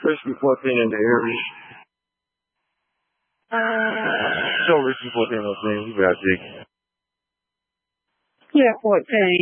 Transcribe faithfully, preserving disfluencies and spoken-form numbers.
Risky fourteen in the area. Show Risky fourteen on thing. You got Jake. Yeah, fourteen.